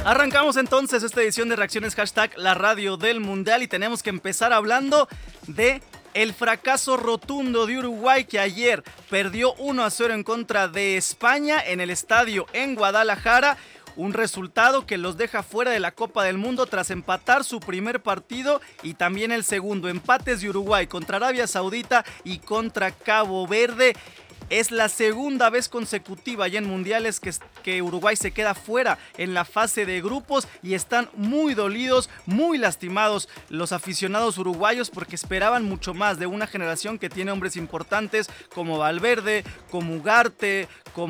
Arrancamos entonces esta edición de Reacciones Hashtag La Radio del Mundial y tenemos que empezar hablando de el fracaso rotundo de Uruguay, que ayer perdió 1-0 en contra de España en el estadio en Guadalajara. Un resultado que los deja fuera de la Copa del Mundo tras empatar su primer partido y también el segundo. Empates de Uruguay contra Arabia Saudita y contra Cabo Verde. Es la segunda vez consecutiva ya en mundiales que Uruguay se queda fuera en la fase de grupos y están muy dolidos, muy lastimados los aficionados uruguayos porque esperaban mucho más de una generación que tiene hombres importantes como Valverde, como Ugarte,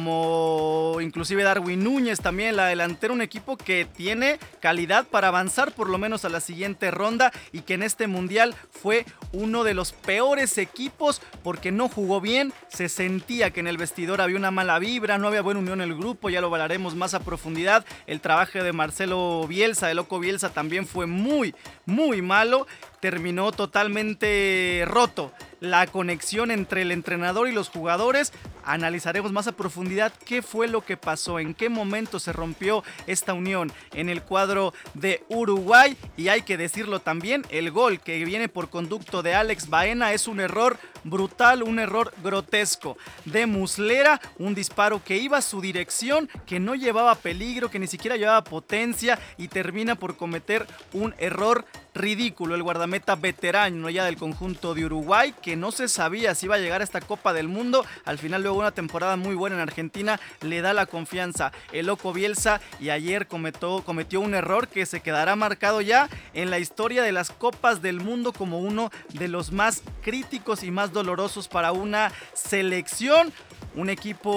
como inclusive Darwin Núñez también, la delantera, un equipo que tiene calidad para avanzar por lo menos a la siguiente ronda y que en este mundial fue uno de los peores equipos porque no jugó bien, se sentía que en el vestidor había una mala vibra, no había buena unión en el grupo, ya lo hablaremos más a profundidad. El trabajo de Marcelo Bielsa, de Loco Bielsa, también fue muy malo, terminó totalmente roto la conexión entre el entrenador y los jugadores. Analizaremos más a profundidad qué fue lo que pasó, en qué momento se rompió esta unión en el cuadro de Uruguay. Y hay que decirlo también, el gol que viene por conducto de Alex Baena es un error brutal, un error grotesco de Muslera, un disparo que iba a su dirección, que no llevaba peligro, que ni siquiera llevaba potencia y termina por cometer un error ridículo. El guardameta veterano ya del conjunto de Uruguay, que no se sabía si iba a llegar a esta Copa del Mundo, al final luego una temporada muy buena en Argentina le da la confianza el Loco Bielsa y ayer cometió un error que se quedará marcado ya en la historia de las Copas del Mundo como uno de los más críticos y más dolorosos para una selección, un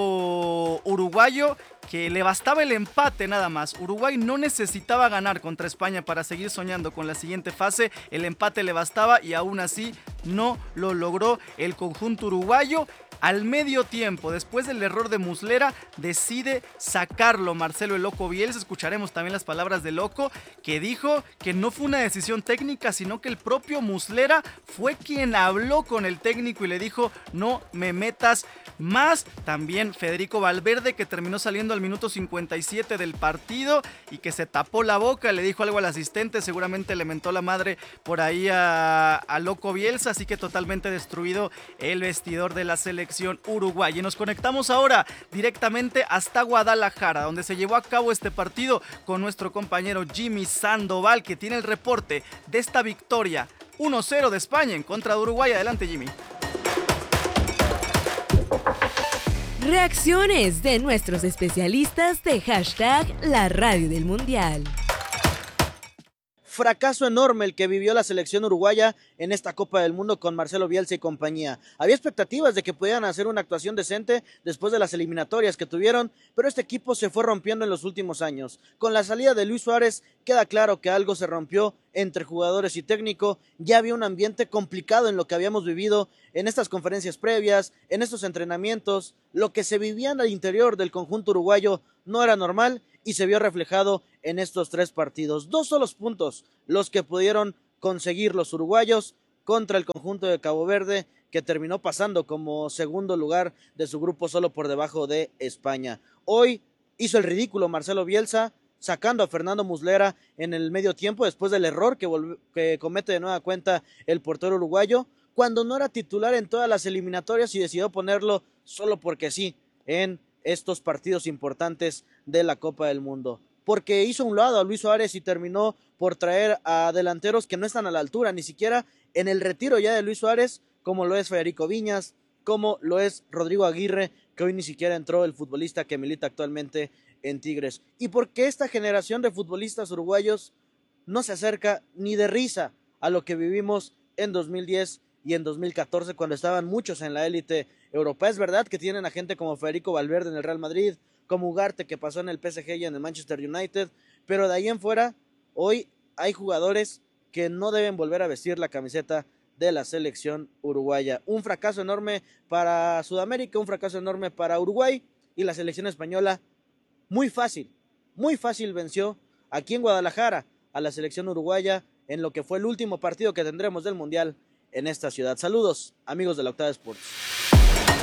equipo uruguayo que le bastaba el empate nada más. Uruguay no necesitaba ganar contra España para seguir soñando con la siguiente fase, el empate le bastaba y aún así no lo logró el conjunto uruguayo. Al medio tiempo, después del error de Muslera, decide sacarlo Marcelo el Loco Bielsa. Escucharemos también las palabras de Loco, que dijo que no fue una decisión técnica, sino que el propio Muslera fue quien habló con el técnico y le dijo: no me metas más. También Federico Valverde, que terminó saliendo al minuto 57 del partido y que se tapó la boca, le dijo algo al asistente, seguramente le mentó la madre por ahí a Loco Bielsa, así que totalmente destruido el vestidor de la selección Uruguay. Y nos conectamos ahora directamente hasta Guadalajara, donde se llevó a cabo este partido con nuestro compañero Jimmy Sandoval, que tiene el reporte de esta victoria 1-0 de España en contra de Uruguay. Adelante, Jimmy. Reacciones de nuestros especialistas de hashtag La Radio del Mundial. Fracaso enorme el que vivió la selección uruguaya en esta Copa del Mundo con Marcelo Bielsa y compañía. Había expectativas de que pudieran hacer una actuación decente después de las eliminatorias que tuvieron, pero este equipo se fue rompiendo en los últimos años. Con la salida de Luis Suárez queda claro que algo se rompió entre jugadores y técnico. Ya había un ambiente complicado en lo que habíamos vivido en estas conferencias previas, en estos entrenamientos. Lo que se vivía al interior del conjunto uruguayo no era normal y se vio reflejado en estos 3 partidos. 2 solos puntos los que pudieron conseguir los uruguayos contra el conjunto de Cabo Verde, que terminó pasando como segundo lugar de su grupo solo por debajo de España. Hoy hizo el ridículo Marcelo Bielsa, sacando a Fernando Muslera en el medio tiempo después del error que comete de nueva cuenta el portero uruguayo, cuando no era titular en todas las eliminatorias y decidió ponerlo solo porque sí en estos partidos importantes de la Copa del Mundo, porque hizo a un lado a Luis Suárez y terminó por traer a delanteros que no están a la altura, ni siquiera en el retiro ya de Luis Suárez, como lo es Federico Viñas, como lo es Rodrigo Aguirre, que hoy ni siquiera entró, el futbolista que milita actualmente en Tigres. Y porque esta generación de futbolistas uruguayos no se acerca ni de risa a lo que vivimos en 2010 y en 2014, cuando estaban muchos en la élite europea. Es verdad que tienen a gente como Federico Valverde en el Real Madrid, como Ugarte, que pasó en el PSG y en el Manchester United, pero de ahí en fuera, hoy hay jugadores que no deben volver a vestir la camiseta de la selección uruguaya. Un fracaso enorme para Sudamérica, un fracaso enorme para Uruguay, y la selección española muy fácil venció aquí en Guadalajara a la selección uruguaya en lo que fue el último partido que tendremos del Mundial en esta ciudad. Saludos, amigos de la Octava Sports.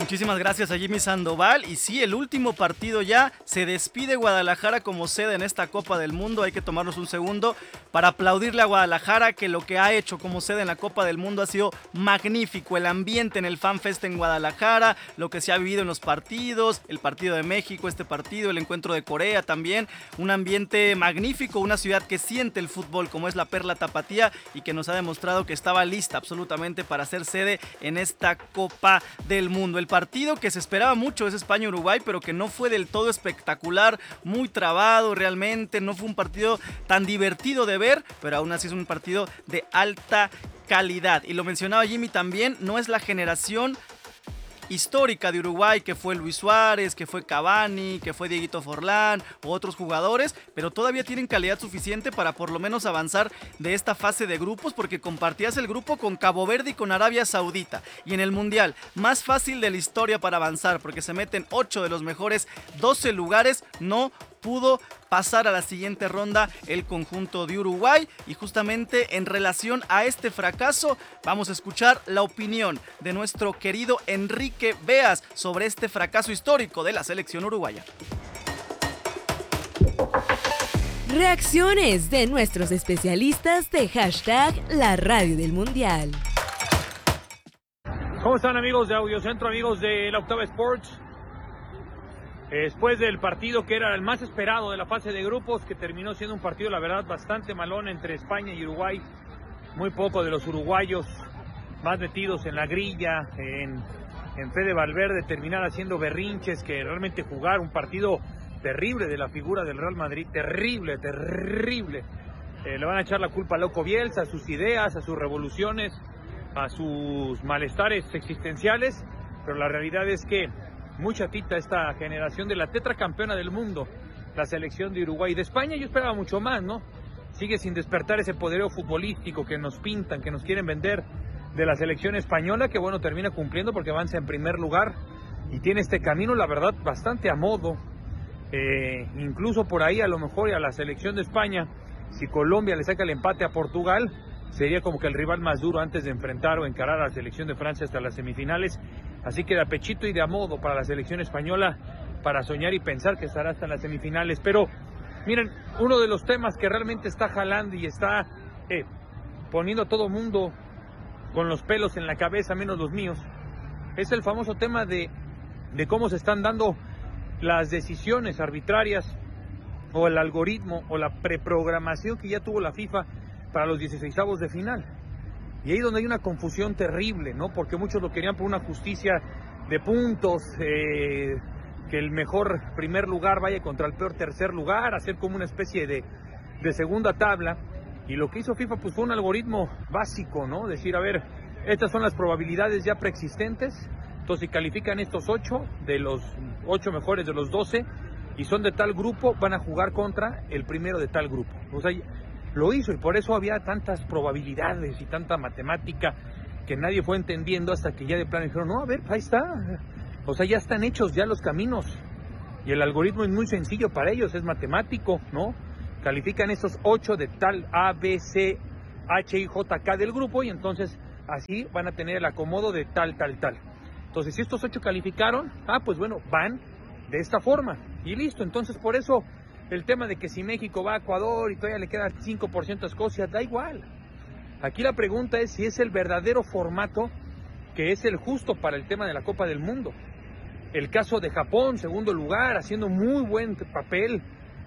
Muchísimas gracias a Jimmy Sandoval. Y sí, el último partido ya se despide Guadalajara como sede en esta Copa del Mundo. Hay que tomarnos un segundo para aplaudirle a Guadalajara, que lo que ha hecho como sede en la Copa del Mundo ha sido magnífico. El ambiente en el FanFest en Guadalajara, lo que se ha vivido en los partidos, el partido de México, este partido, el encuentro de Corea también. Un ambiente magnífico, una ciudad que siente el fútbol como es la Perla Tapatía y que nos ha demostrado que estaba lista absolutamente para ser sede en esta Copa del Mundo. El partido que se esperaba mucho es España-Uruguay, pero que no fue del todo espectacular, muy trabado realmente, no fue un partido tan divertido de ver, pero aún así es un partido de alta calidad. Y lo mencionaba Jimmy también, no es la generación histórica de Uruguay, que fue Luis Suárez, que fue Cavani, que fue Dieguito Forlán u otros jugadores, pero todavía tienen calidad suficiente para por lo menos avanzar de esta fase de grupos, porque compartías el grupo con Cabo Verde y con Arabia Saudita. Y en el Mundial, más fácil de la historia para avanzar, porque se meten 8 de los mejores 12 lugares, no pudo pasar a la siguiente ronda el conjunto de Uruguay. Y justamente en relación a este fracaso vamos a escuchar la opinión de nuestro querido Enrique Beas sobre este fracaso histórico de la selección uruguaya. Reacciones de nuestros especialistas de hashtag La Radio del Mundial. ¿Cómo están, amigos de Audiocentro, amigos de la Octava Sports? Después del partido que era el más esperado de la fase de grupos, que terminó siendo un partido, la verdad, bastante malón entre España y Uruguay. Muy poco de los uruguayos más metidos en la grilla, en Fede Valverde, terminar haciendo berrinches, que realmente jugar un partido terrible de la figura del Real Madrid, terrible. Le van a echar la culpa a Loco Bielsa, a sus ideas, a sus revoluciones, a sus malestares existenciales, pero la realidad es que muy chatita esta generación de la tetracampeona del mundo, la selección de Uruguay. De España yo esperaba mucho más, ¿no? Sigue sin despertar ese poderío futbolístico que nos pintan, que nos quieren vender de la selección española, que bueno, termina cumpliendo porque avanza en primer lugar y tiene este camino, la verdad, bastante a modo. Incluso por ahí a lo mejor y a la selección de España, si Colombia le saca el empate a Portugal, sería como que el rival más duro antes de enfrentar o encarar a la selección de Francia hasta las semifinales. Así que de a pechito y de a modo para la selección española, para soñar y pensar que estará hasta las semifinales. Pero miren, uno de los temas que realmente está jalando y está poniendo a todo mundo con los pelos en la cabeza, menos los míos, es el famoso tema de cómo se están dando las decisiones arbitrarias o el algoritmo o la preprogramación que ya tuvo la FIFA para los 16avos de final. Y ahí donde hay una confusión terrible, ¿no? Porque muchos lo querían por una justicia de puntos, que el mejor primer lugar vaya contra el peor tercer lugar, hacer como una especie de segunda tabla. Y lo que hizo FIFA pues fue un algoritmo básico, ¿no? Decir, a ver, estas son las probabilidades ya preexistentes, entonces si califican estos 8 de los 8 mejores de los 12 y son de tal grupo, van a jugar contra el primero de tal grupo. O sea, lo hizo y por eso había tantas probabilidades y tanta matemática que nadie fue entendiendo hasta que ya de plano dijeron, no, a ver, ahí está. O sea, ya están hechos ya los caminos y el algoritmo es muy sencillo para ellos, es matemático, ¿no? Califican esos 8 de tal A, B, C, H, I, J, K del grupo y entonces así van a tener el acomodo de tal. Entonces, si estos 8 calificaron, pues bueno, van de esta forma y listo. Entonces, por eso el tema de que si México va a Ecuador y todavía le queda 5% a Escocia, da igual. Aquí la pregunta es si es el verdadero formato que es el justo para el tema de la Copa del Mundo. El caso de Japón, segundo lugar, haciendo muy buen papel,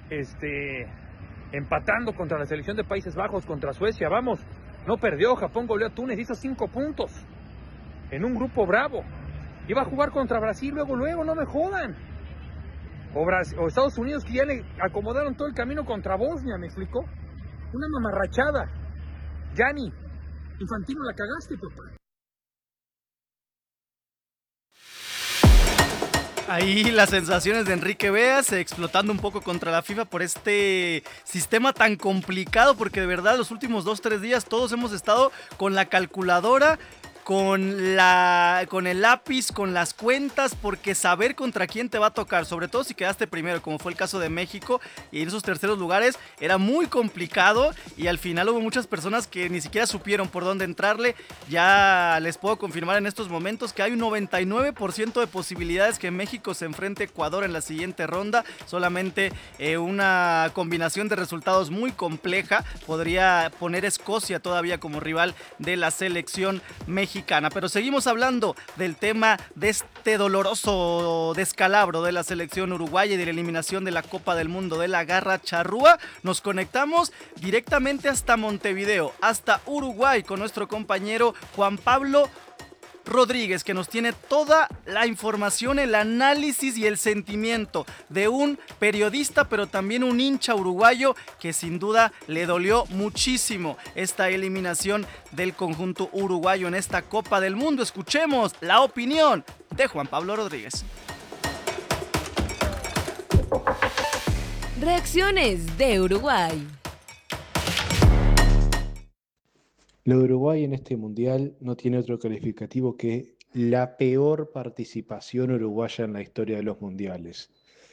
empatando contra la selección de Países Bajos, contra Suecia, vamos, no perdió, Japón goleó a Túnez, hizo 5 puntos en un grupo bravo. Iba a jugar contra Brasil, luego, no me jodan. O Estados Unidos, que ya le acomodaron todo el camino contra Bosnia, ¿me explicó? Una mamarrachada. Gianni, Infantino, la cagaste, papá. Ahí las sensaciones de Enrique Beas explotando un poco contra la FIFA por este sistema tan complicado, porque de verdad los últimos 2-3 días todos hemos estado con la calculadora con el lápiz, con las cuentas, porque saber contra quién te va a tocar, sobre todo si quedaste primero, como fue el caso de México, y en esos terceros lugares era muy complicado y al final hubo muchas personas que ni siquiera supieron por dónde entrarle. Ya les puedo confirmar en estos momentos que hay un 99% de posibilidades que México se enfrente a Ecuador en la siguiente ronda. Solamente una combinación de resultados muy compleja podría poner a Escocia todavía como rival de la selección mexicana. Pero seguimos hablando del tema de este doloroso descalabro de la selección uruguaya y de la eliminación de la Copa del Mundo de la Garra Charrúa. Nos conectamos directamente hasta Montevideo, hasta Uruguay, con nuestro compañero Juan Pablo Rodríguez, que nos tiene toda la información, el análisis y el sentimiento de un periodista, pero también un hincha uruguayo que sin duda le dolió muchísimo esta eliminación del conjunto uruguayo en esta Copa del Mundo. Escuchemos la opinión de Juan Pablo Rodríguez. Reacciones de Uruguay. Lo de Uruguay en este mundial no tiene otro calificativo que la peor participación uruguaya en la historia de los mundiales.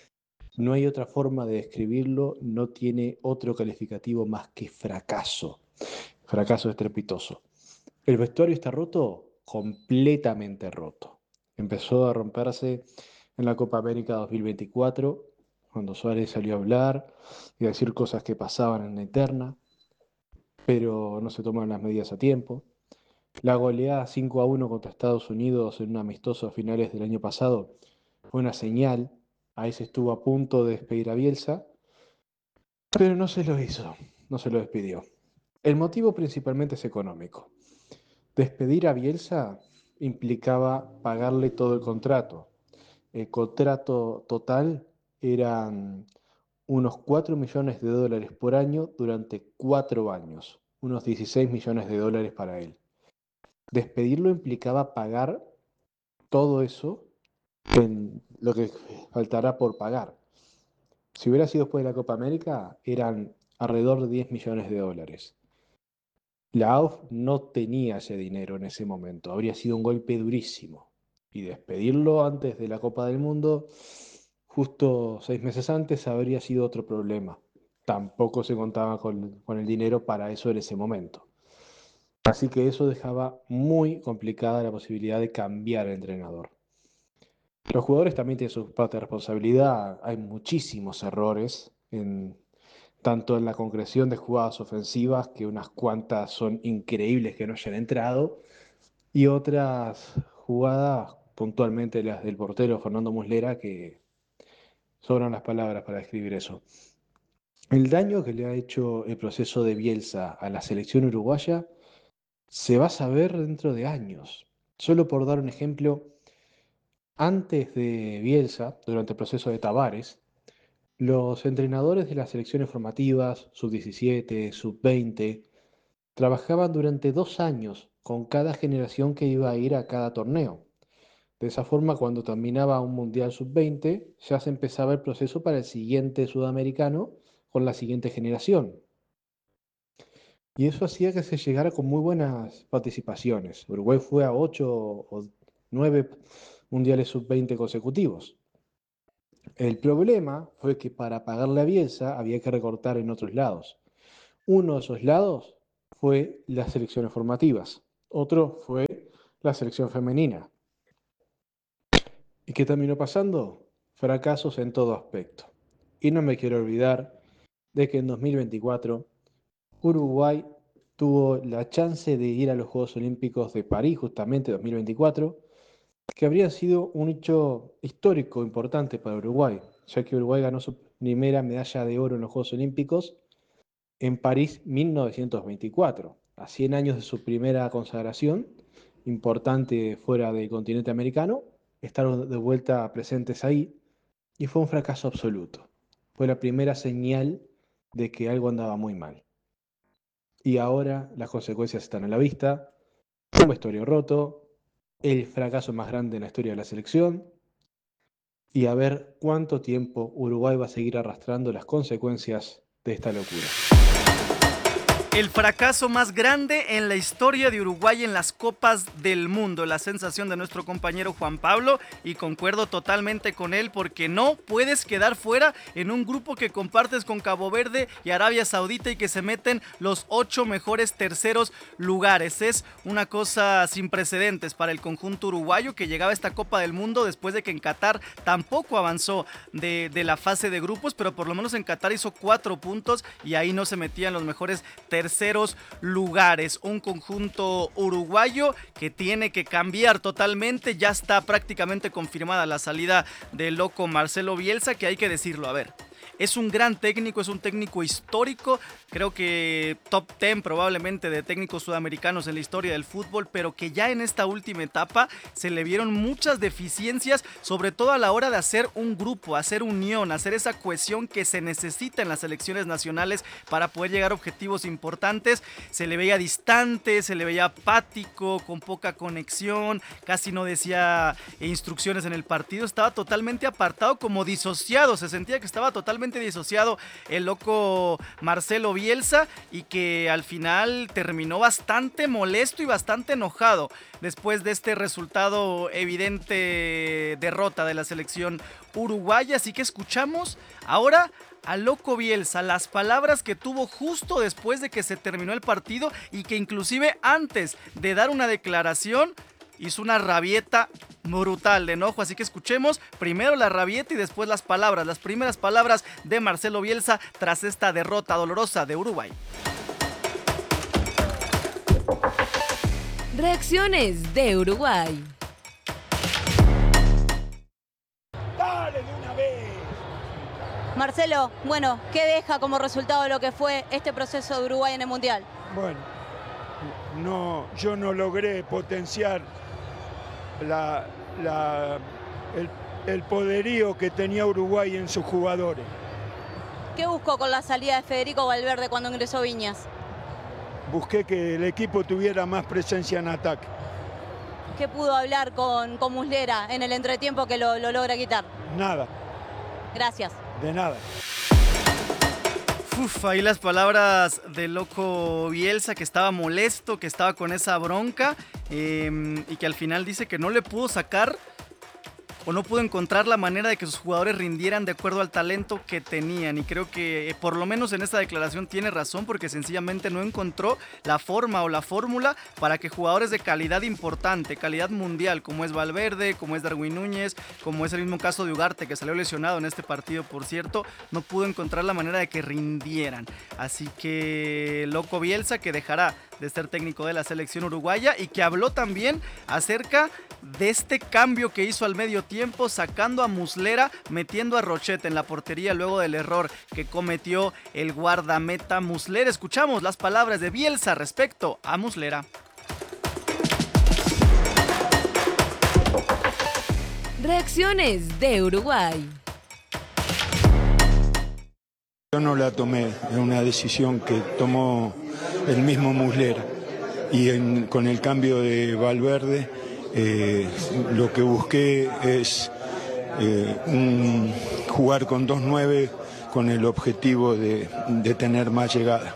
No hay otra forma de describirlo, no tiene otro calificativo más que fracaso. Fracaso estrepitoso. ¿El vestuario está roto? Completamente roto. Empezó a romperse en la Copa América 2024, cuando Suárez salió a hablar y a decir cosas que pasaban en la interna, pero no se tomaron las medidas a tiempo. La goleada 5-1 contra Estados Unidos en un amistoso a finales del año pasado fue una señal. Ahí se estuvo a punto de despedir a Bielsa, pero no se lo hizo, no se lo despidió. El motivo principalmente es económico. Despedir a Bielsa implicaba pagarle todo el contrato. El contrato total eran unos 4 millones de dólares por año durante 4 años, unos 16 millones de dólares para él. Despedirlo implicaba pagar todo eso en lo que faltará por pagar. Si hubiera sido después de la Copa América, eran alrededor de 10 millones de dólares. La AUF no tenía ese dinero en ese momento, habría sido un golpe durísimo. Y despedirlo antes de la Copa del Mundo, justo 6 meses antes, habría sido otro problema. Tampoco se contaba con el dinero para eso en ese momento. Así que eso dejaba muy complicada la posibilidad de cambiar el entrenador. Los jugadores también tienen su parte de responsabilidad. Hay muchísimos errores, tanto en la concreción de jugadas ofensivas, que unas cuantas son increíbles que no hayan entrado, y otras jugadas, puntualmente las del portero Fernando Muslera, que sobran las palabras para describir eso. El daño que le ha hecho el proceso de Bielsa a la selección uruguaya se va a saber dentro de años. Solo por dar un ejemplo, antes de Bielsa, durante el proceso de Tavares, los entrenadores de las selecciones formativas, sub-17, sub-20, trabajaban durante 2 años con cada generación que iba a ir a cada torneo. De esa forma, cuando terminaba un Mundial sub-20, ya se empezaba el proceso para el siguiente sudamericano con la siguiente generación. Y eso hacía que se llegara con muy buenas participaciones. Uruguay fue a 8 o 9 Mundiales sub-20 consecutivos. El problema fue que para pagarle a Bielsa había que recortar en otros lados. Uno de esos lados fue las selecciones formativas. Otro fue la selección femenina. ¿Y qué terminó pasando? Fracasos en todo aspecto. Y no me quiero olvidar de que en 2024 Uruguay tuvo la chance de ir a los Juegos Olímpicos de París, justamente 2024, que habría sido un hecho histórico importante para Uruguay, ya que Uruguay ganó su primera medalla de oro en los Juegos Olímpicos en París 1924, a 100 años de su primera consagración, importante fuera del continente americano, estaban de vuelta presentes ahí, y fue un fracaso absoluto. Fue la primera señal de que algo andaba muy mal. Y ahora las consecuencias están a la vista, un vestuario roto, el fracaso más grande en la historia de la selección, y a ver cuánto tiempo Uruguay va a seguir arrastrando las consecuencias de esta locura. El fracaso más grande en la historia de Uruguay en las Copas del Mundo, la sensación de nuestro compañero Juan Pablo, y concuerdo totalmente con él porque no puedes quedar fuera en un grupo que compartes con Cabo Verde y Arabia Saudita y que se meten los 8 mejores terceros lugares. Es una cosa sin precedentes para el conjunto uruguayo que llegaba a esta Copa del Mundo después de que en Qatar tampoco avanzó de la fase de grupos, pero por lo menos en Qatar hizo 4 puntos y ahí no se metían los mejores terceros lugares. Un conjunto uruguayo que tiene que cambiar totalmente. Ya está prácticamente confirmada la salida del loco Marcelo Bielsa, que hay que decirlo, a ver, es un gran técnico, es un técnico histórico, creo que top 10 probablemente de técnicos sudamericanos en la historia del fútbol, pero que ya en esta última etapa se le vieron muchas deficiencias, sobre todo a la hora de hacer un grupo, hacer unión, hacer esa cohesión que se necesita en las selecciones nacionales para poder llegar a objetivos importantes. Se le veía distante, se le veía apático, con poca conexión, casi no decía instrucciones en el partido, estaba totalmente apartado, como disociado, se sentía que estaba totalmente disociado el loco Marcelo Bielsa, y que al final terminó bastante molesto y bastante enojado después de este resultado evidente derrota de la selección uruguaya. Así que escuchamos ahora al loco Bielsa, las palabras que tuvo justo después de que se terminó el partido y que inclusive antes de dar una declaración hizo una rabieta brutal de enojo, así que escuchemos primero la rabieta y después las primeras palabras de Marcelo Bielsa tras esta derrota dolorosa de Uruguay. Reacciones de Uruguay. ¡Dale de una vez! Marcelo, bueno, ¿qué deja como resultado lo que fue este proceso de Uruguay en el Mundial? Bueno, yo no logré potenciar el poderío que tenía Uruguay en sus jugadores. ¿Qué buscó con la salida de Federico Valverde cuando ingresó Viñas? Busqué que el equipo tuviera más presencia en ataque. ¿Qué pudo hablar con Muslera en el entretiempo que lo logra quitar? Nada. Gracias. De nada. Ahí las palabras del loco Bielsa, que estaba molesto, que estaba con esa bronca, y que al final dice que no le pudo sacar o no pudo encontrar la manera de que sus jugadores rindieran de acuerdo al talento que tenían, y creo que por lo menos en esta declaración tiene razón, porque sencillamente no encontró la forma o la fórmula para que jugadores de calidad importante, calidad mundial, como es Valverde, como es Darwin Núñez, como es el mismo caso de Ugarte, que salió lesionado en este partido, por cierto, no pudo encontrar la manera de que rindieran. Así que loco Bielsa, que dejará de ser técnico de la selección uruguaya, y que habló también acerca de este cambio que hizo al medio tiempo, sacando a Muslera, metiendo a Rochet en la portería luego del error que cometió el guardameta Muslera. Escuchamos las palabras de Bielsa respecto a Muslera. Reacciones de Uruguay. Yo no la tomé, es una decisión que tomó el mismo Muslera, y con el cambio de Valverde lo que busqué es jugar con 2-9 con el objetivo de tener más llegada.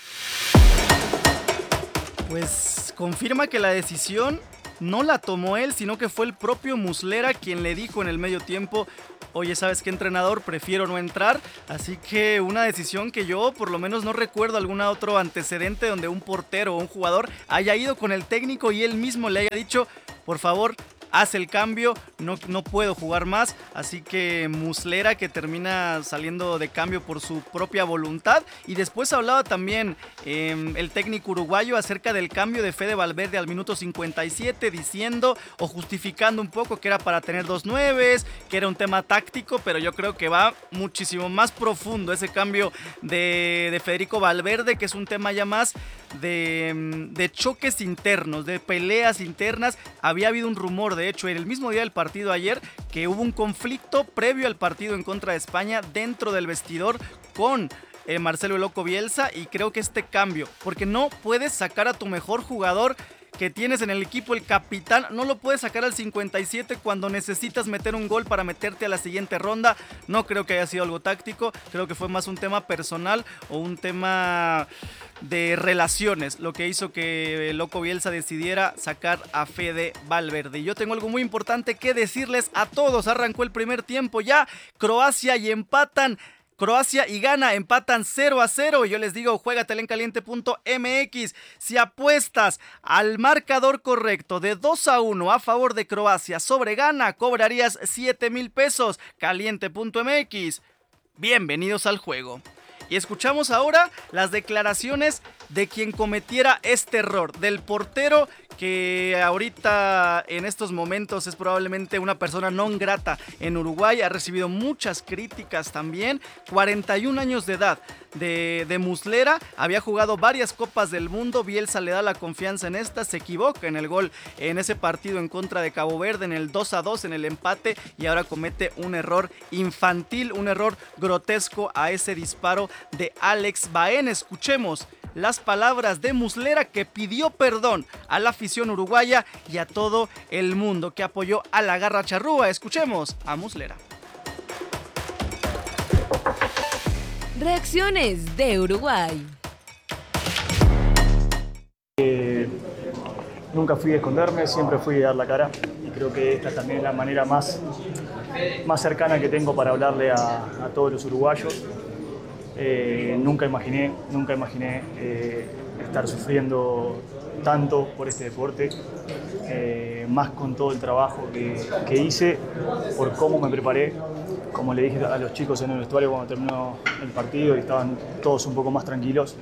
Pues confirma que la decisión no la tomó él, sino que fue el propio Muslera quien le dijo en el medio tiempo: oye, ¿sabes qué, entrenador? Prefiero no entrar. Así que una decisión que yo por lo menos no recuerdo algún otro antecedente donde un portero o un jugador haya ido con el técnico y él mismo le haya dicho: por favor, haz el cambio, no puedo jugar más. Así que Muslera, que termina saliendo de cambio por su propia voluntad. Y después hablaba también el técnico uruguayo acerca del cambio de Fede Valverde al minuto 57, diciendo o justificando un poco que era para tener 2 nueves, que era un tema táctico, pero yo creo que va muchísimo más profundo ese cambio de Federico Valverde, que es un tema ya más de choques internos, de peleas internas. Había habido un rumor, de hecho, en el mismo día del partido ayer, que hubo un conflicto previo al partido en contra de España dentro del vestidor con Marcelo el loco Bielsa, y creo que este cambio, porque no puedes sacar a tu mejor jugador que tienes en el equipo, el capitán, no lo puedes sacar al 57 cuando necesitas meter un gol para meterte a la siguiente ronda. No creo que haya sido algo táctico, creo que fue más un tema personal o un tema de relaciones lo que hizo que el loco Bielsa decidiera sacar a Fede Valverde. Y yo tengo algo muy importante que decirles a todos. Arrancó el primer tiempo ya, Croacia y Ghana empatan 0-0 y yo les digo, juégatela en caliente.mx. Si apuestas al marcador correcto de 2-1 a favor de Croacia sobre Ghana, cobrarías 7,000 pesos. Caliente.mx. Bienvenidos al juego. Y escuchamos ahora las declaraciones de quien cometiera este error, del portero que ahorita en estos momentos es probablemente una persona non grata en Uruguay, ha recibido muchas críticas también, 41 años de edad de Muslera, había jugado varias copas del mundo, Bielsa le da la confianza en esta, se equivoca en el gol en ese partido en contra de Cabo Verde, en el 2-2, en el empate, y ahora comete un error infantil, un error grotesco a ese disparo de Alex Baena. Escuchemos las palabras de Muslera, que pidió perdón a la afición uruguaya y a todo el mundo que apoyó a la Garra Charrúa. Escuchemos a Muslera. Reacciones de Uruguay. Nunca fui a esconderme, siempre fui a dar la cara, y creo que esta también es la manera más cercana que tengo para hablarle a todos los uruguayos. Nunca imaginé estar sufriendo tanto por este deporte, más con todo el trabajo que hice, por cómo me preparé. Como le dije a los chicos en el vestuario cuando terminó el partido y estaban todos un poco más tranquilos,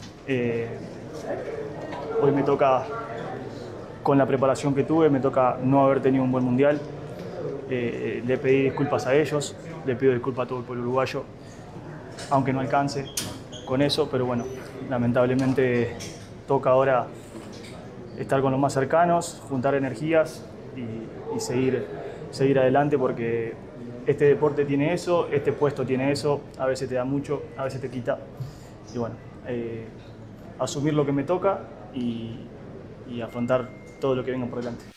hoy me toca, con la preparación que tuve, me toca no haber tenido un buen mundial. Le pedí disculpas a ellos, le pido disculpas a todo el pueblo uruguayo, aunque no alcance con eso, pero bueno, lamentablemente toca ahora estar con los más cercanos, juntar energías y seguir adelante, porque este deporte tiene eso, este puesto tiene eso, a veces te da mucho, a veces te quita, y bueno, asumir lo que me toca y afrontar todo lo que venga por delante.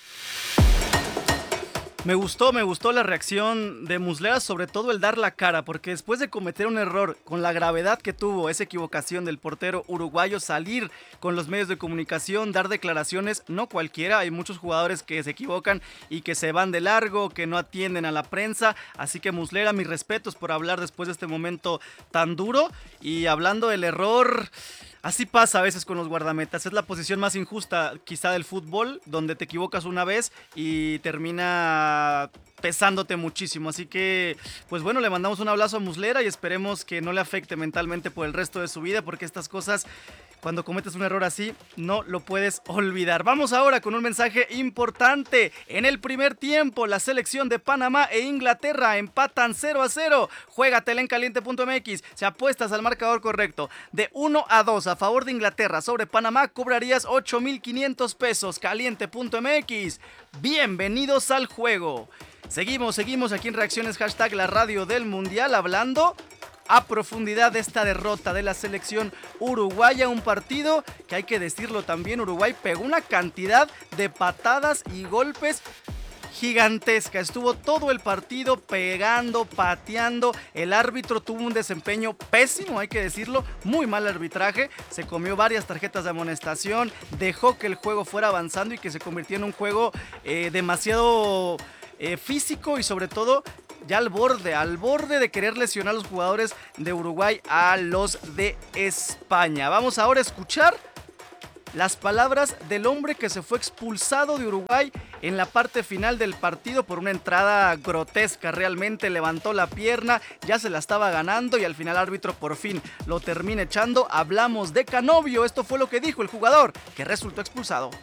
Me gustó la reacción de Muslera, sobre todo el dar la cara, porque después de cometer un error con la gravedad que tuvo esa equivocación del portero uruguayo, salir con los medios de comunicación, dar declaraciones, no cualquiera, hay muchos jugadores que se equivocan y que se van de largo, que no atienden a la prensa, así que Muslera, mis respetos por hablar después de este momento tan duro. Y hablando del error, así pasa a veces con los guardametas, es la posición más injusta quizá del fútbol, donde te equivocas una vez y termina pesándote muchísimo, así que pues bueno, le mandamos un abrazo a Muslera y esperemos que no le afecte mentalmente por el resto de su vida, porque estas cosas, cuando cometes un error así, no lo puedes olvidar. Vamos ahora con un mensaje importante. En el primer tiempo, la selección de Panamá e Inglaterra empatan 0-0. Juégatela en caliente.mx. Si apuestas al marcador correcto de 1-2 a favor de Inglaterra sobre Panamá, cobrarías 8,500 pesos. Caliente.mx. Bienvenidos al juego. Seguimos aquí en Reacciones # la radio del Mundial, hablando a profundidad de esta derrota de la selección uruguaya, un partido que, hay que decirlo también, Uruguay pegó una cantidad de patadas y golpes gigantesca, estuvo todo el partido pegando, pateando, el árbitro tuvo un desempeño pésimo, hay que decirlo, muy mal arbitraje, se comió varias tarjetas de amonestación, dejó que el juego fuera avanzando y que se convirtiera en un juego demasiado físico y sobre todo ya al borde de querer lesionar a los jugadores de Uruguay a los de España. Vamos ahora a escuchar las palabras del hombre que se fue expulsado de Uruguay en la parte final del partido por una entrada grotesca. Realmente levantó la pierna, ya se la estaba ganando y al final el árbitro por fin lo termina echando. Hablamos de Canovio, esto fue lo que dijo el jugador que resultó expulsado.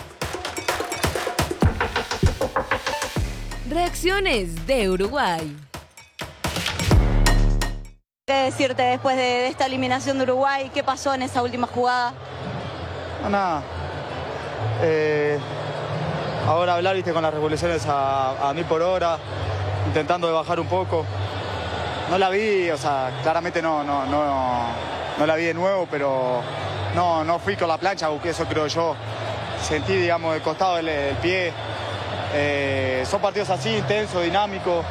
Reacciones de Uruguay. ¿Qué decirte después de esta eliminación de Uruguay? ¿Qué pasó en esa última jugada? No, nada. Ahora hablar, viste, con las revoluciones a 1000 por hora, intentando de bajar un poco. No la vi, o sea, claramente no la vi de nuevo, pero no fui con la plancha, eso creo yo. sentí, digamos, el costado del pie. Son partidos así, intensos, dinámicos.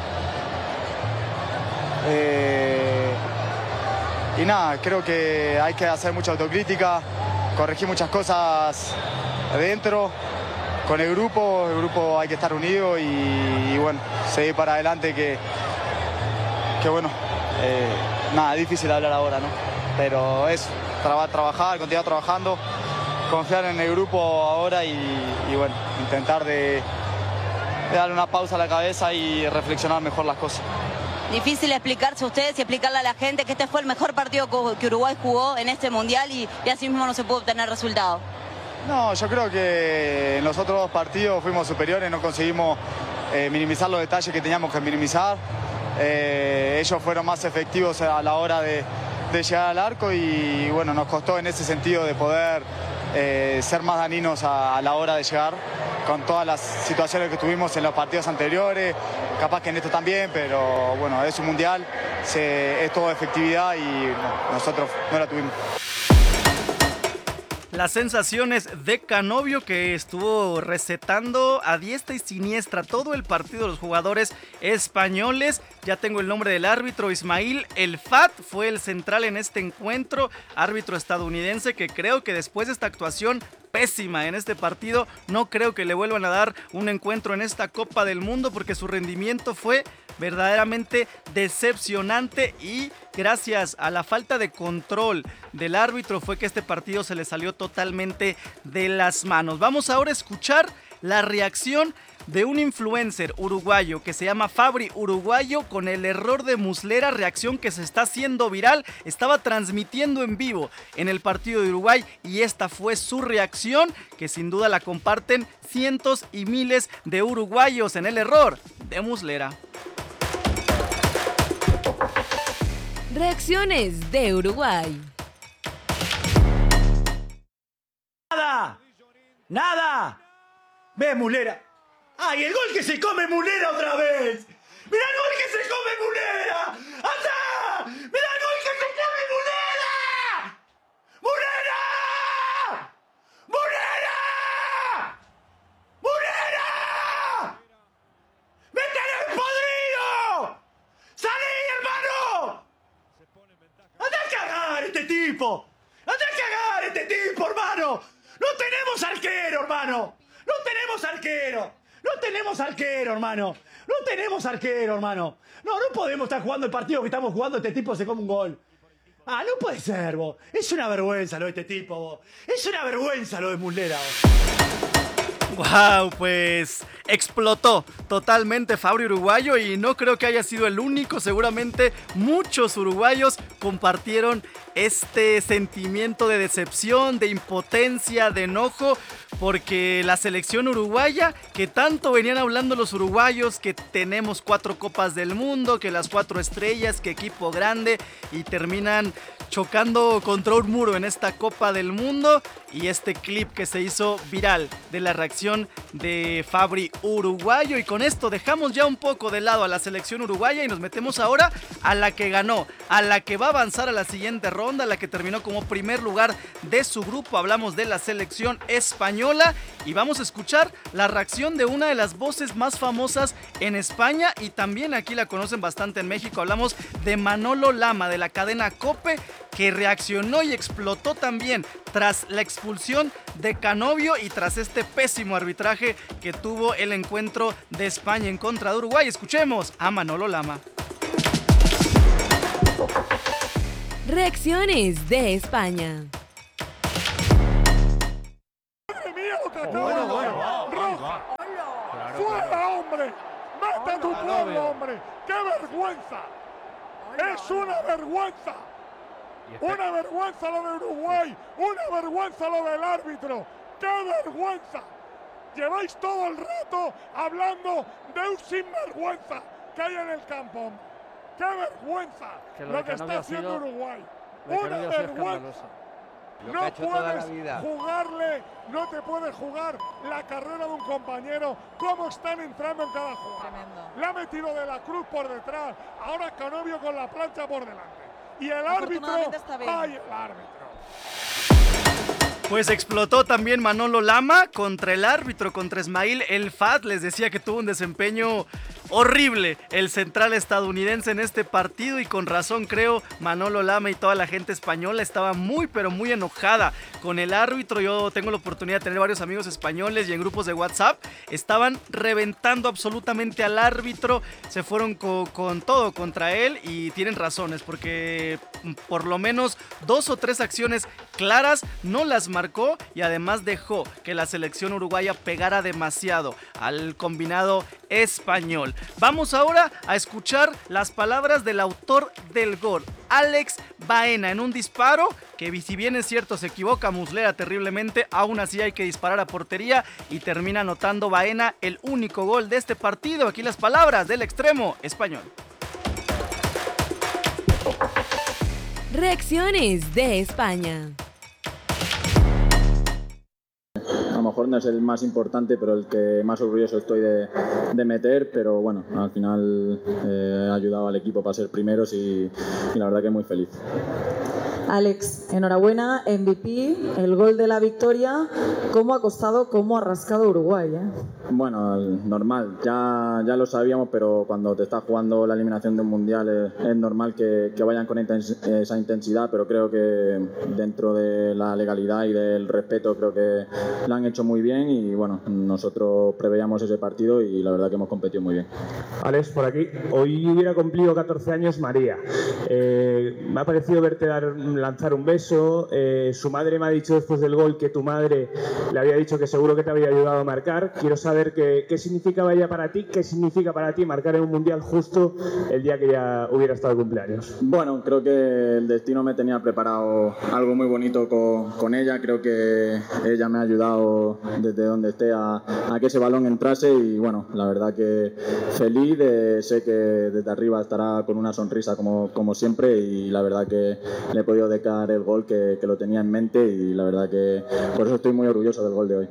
Y nada, creo que hay que hacer mucha autocrítica, corregir muchas cosas adentro, con el grupo hay que estar unido y bueno, seguir para adelante que bueno, nada, difícil hablar ahora, ¿no? Pero es trabajar, continuar trabajando, confiar en el grupo ahora y bueno, intentar de darle una pausa a la cabeza y reflexionar mejor las cosas. Difícil explicarse a ustedes y explicarle a la gente que este fue el mejor partido que Uruguay jugó en este Mundial y así mismo no se pudo obtener resultado. No, yo creo que en los otros dos partidos fuimos superiores, no conseguimos minimizar los detalles que teníamos que minimizar. Ellos fueron más efectivos a la hora de llegar al arco y bueno, nos costó en ese sentido de poder ser más dañinos a la hora de llegar con todas las situaciones que tuvimos en los partidos anteriores, capaz que en esto también, pero bueno, es un mundial, es todo efectividad y no, nosotros no la tuvimos. Las sensaciones de Canovio, que estuvo recetando a diestra y siniestra todo el partido de los jugadores españoles. Ya tengo el nombre del árbitro, Ismail El Fat, fue el central en este encuentro, árbitro estadounidense que creo que después de esta actuación pésima en este partido, no creo que le vuelvan a dar un encuentro en esta Copa del Mundo porque su rendimiento fue verdaderamente decepcionante y gracias a la falta de control del árbitro fue que este partido se le salió totalmente de las manos. Vamos ahora a escuchar la reacción de un influencer uruguayo que se llama Fabri Uruguayo con el error de Muslera, reacción que se está haciendo viral. Estaba transmitiendo en vivo en el partido de Uruguay y esta fue su reacción, que sin duda la comparten cientos y miles de uruguayos en el error de Muslera. Reacciones de Uruguay. ¡Nada! ¡Ve, Muslera! ¡Ay, el gol que se come Muslera otra vez! ¡Mira el gol que se come Muslera! ¡Anda! ¡Mira el gol que se come Muslera! ¡Muslera! ¡Muslera! ¡Muslera! ¡Métele el podrido! ¡Salí, hermano! ¡Anda a cagar este tipo! ¡Anda a cagar este tipo, hermano! ¡No tenemos arquero, hermano! ¡No tenemos arquero! ¡No tenemos arquero, hermano! ¡No tenemos arquero, hermano! No podemos estar jugando el partido que estamos jugando, este tipo se come un gol. Ah, no puede ser, vos. Es una vergüenza lo de este tipo, vos. Es una vergüenza lo de Muslera, vos. Wow, pues explotó totalmente Fabri Uruguayo y no creo que haya sido el único, seguramente muchos uruguayos compartieron este sentimiento de decepción, de impotencia, de enojo, porque la selección uruguaya, que tanto venían hablando los uruguayos, que tenemos 4 copas del mundo, que las 4 estrellas, que equipo grande, y terminan chocando contra un muro en esta Copa del Mundo, y este clip que se hizo viral de la reacción de Fabri Uruguayo. Y con esto dejamos ya un poco de lado a la selección uruguaya y nos metemos ahora a la que ganó, a la que va a avanzar a la siguiente ronda, a la que terminó como primer lugar de su grupo. Hablamos de la selección española y vamos a escuchar la reacción de una de las voces más famosas en España y también aquí la conocen bastante en México. Hablamos de Manolo Lama, de la cadena COPE, que reaccionó y explotó también tras la expulsión de Canovio y tras este pésimo arbitraje que tuvo el encuentro de España en contra de Uruguay. Escuchemos a Manolo Lama. Reacciones de España. ¡Madre mía, lo que acaba de hacer! ¡Roja! ¡Fuera, hombre! ¡Mete a tu pueblo, hombre! ¡Qué vergüenza! ¡Es una vergüenza! ¡Una vergüenza lo de Uruguay! ¡Una vergüenza lo del árbitro! ¡Qué vergüenza! Lleváis todo el rato hablando de un sinvergüenza que hay en el campo. ¡Qué vergüenza! Lo que está haciendo Uruguay. ¡Una vergüenza! No puedes jugarle, no te puedes jugar la carrera de un compañero, cómo están entrando en cada jugada. Le ha metido De la Cruz por detrás, ahora Canovio con la plancha por delante. Y el árbitro, ¡ay, el árbitro! Pues explotó también Manolo Lama contra el árbitro, contra Esmail El Fat. Les decía que tuvo un desempeño horrible el central estadounidense en este partido, y con razón creo. Manolo Lama y toda la gente española estaba muy pero muy enojada con el árbitro. Yo tengo la oportunidad de tener varios amigos españoles y en grupos de WhatsApp estaban reventando absolutamente al árbitro. Se fueron con todo contra él, y tienen razones porque por lo menos 2 o 3 acciones claras no las marcó, y además dejó que la selección uruguaya pegara demasiado al combinado español. Vamos ahora a escuchar las palabras del autor del gol, Alex Baena, en un disparo que, si bien es cierto se equivoca Muslera terriblemente, aún así hay que disparar a portería, y termina anotando Baena el único gol de este partido. Aquí las palabras del extremo español. Reacciones de España. A lo mejor no es el más importante, pero el que más orgulloso estoy de meter, pero bueno, al final he ayudado al equipo para ser primeros y la verdad que muy feliz. Alex, enhorabuena, MVP, el gol de la victoria. ¿Cómo ha costado, cómo ha rascado Uruguay? Bueno, normal, ya lo sabíamos, pero cuando te estás jugando la eliminación de un mundial es normal que vayan con esa intensidad, pero creo que dentro de la legalidad y del respeto creo que lo han hecho muy bien, y bueno, nosotros preveíamos ese partido y la verdad que hemos competido muy bien. Alex, por aquí. Hoy hubiera cumplido 14 años María. Me ha parecido verte lanzar un beso. Su madre me ha dicho después del gol que tu madre le había dicho que seguro que te había ayudado a marcar. Quiero saber qué significaba ella para ti, qué significa para ti marcar en un mundial justo el día que ya hubiera estado el cumpleaños. Bueno, creo que el destino me tenía preparado algo muy bonito con ella. Creo que ella me ha ayudado desde donde esté a que ese balón entrase, y bueno, la verdad que feliz. Sé que desde arriba estará con una sonrisa como siempre, y la verdad que le he podido dedicar el gol que lo tenía en mente, y la verdad que por eso estoy muy orgulloso del gol de hoy.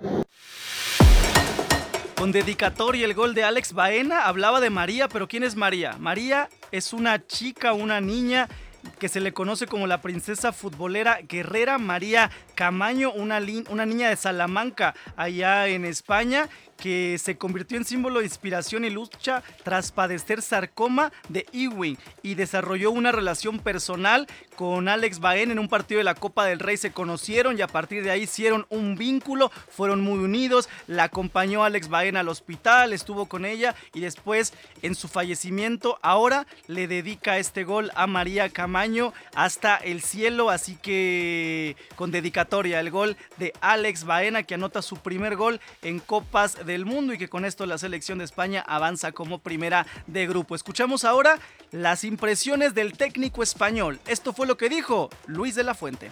Con dedicatoria el gol de Alex Baena. Hablaba de María, pero ¿quién es María? María es una chica, una niña que se le conoce como la princesa futbolera guerrera María Camaño, una niña de Salamanca, allá en España, que se convirtió en símbolo de inspiración y lucha tras padecer sarcoma de Ewing, y desarrolló una relación personal con Alex Baena. En un partido de la Copa del Rey se conocieron y a partir de ahí hicieron un vínculo, fueron muy unidos. La acompañó Alex Baena al hospital, estuvo con ella, y después en su fallecimiento ahora le dedica este gol a María Camaño hasta el cielo. Así que con dedicatoria el gol de Alex Baena, que anota su primer gol en Copas del Mundo, y que con esto la selección de España avanza como primera de grupo. Escuchamos ahora las impresiones del técnico español. Esto fue lo que dijo Luis de la Fuente.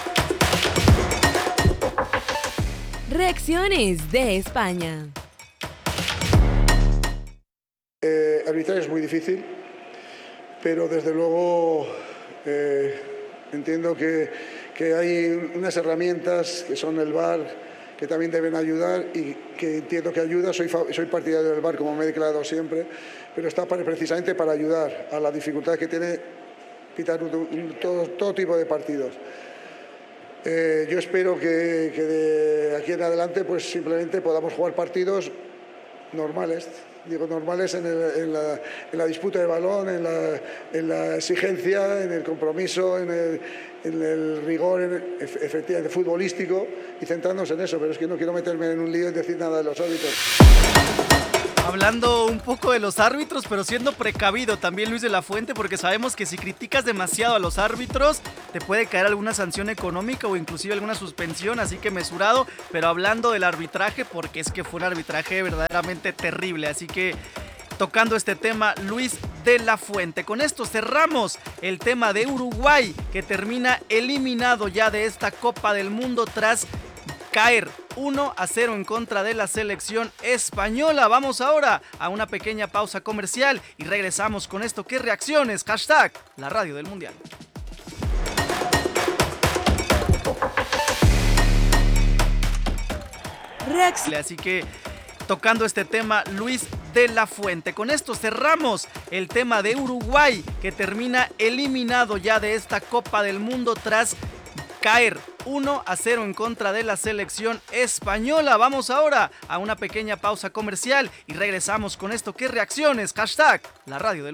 Reacciones de España. Arbitrar es muy difícil, pero desde luego entiendo que hay unas herramientas que son el VAR, que también deben ayudar, y que entiendo que ayuda. Soy partidario del VAR, como me he declarado siempre, pero está precisamente para ayudar a la dificultad que tiene pitar todo tipo de partidos. Yo espero que de aquí en adelante pues simplemente podamos jugar partidos normales. Digo normales en la disputa de balón, en la exigencia, en el compromiso, en el rigor efectivamente futbolístico, y centrarnos en eso. Pero es que no quiero meterme en un lío y decir nada de los árbitros. Hablando un poco de los árbitros, pero siendo precavido también Luis de la Fuente, porque sabemos que si criticas demasiado a los árbitros te puede caer alguna sanción económica o inclusive alguna suspensión, así que mesurado. Pero hablando del arbitraje, porque es que fue un arbitraje verdaderamente terrible, así que tocando este tema Luis de la Fuente. Con esto cerramos el tema de Uruguay, que termina eliminado ya de esta Copa del Mundo tras caer 1-0 en contra de la selección española. Vamos ahora a una pequeña pausa comercial y regresamos con esto que reacciones, hashtag la radio del mundial. Así que tocando este tema Luis de la Fuente. Con esto cerramos el tema de Uruguay, que termina eliminado ya de esta Copa del Mundo tras caer 1-0 en contra de la selección española. Vamos ahora a una pequeña pausa comercial y regresamos con esto. ¿Qué reacciones? Hashtag la radio del